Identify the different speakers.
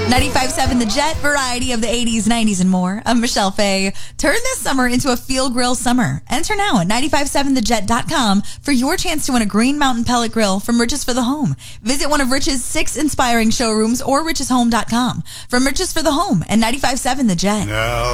Speaker 1: 95.7 The Jet, variety of the 80s, 90s, and more. I'm Michelle Fay. Turn this summer into a Feel Grill summer. Enter now at 957thejet.com for your chance to win a Green Mountain pellet grill from Riches for the Home. Visit one of Rich's 6 inspiring showrooms or richeshome.com. From Riches for the Home and 95.7 The Jet.
Speaker 2: Now